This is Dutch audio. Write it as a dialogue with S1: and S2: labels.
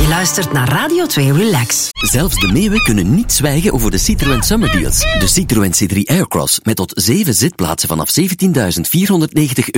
S1: Je luistert naar Radio 2 Relax.
S2: Zelfs de meeuwen kunnen niet zwijgen over de Citroën Summer Deals. De Citroën C3 Aircross met tot 7 zitplaatsen vanaf €17.490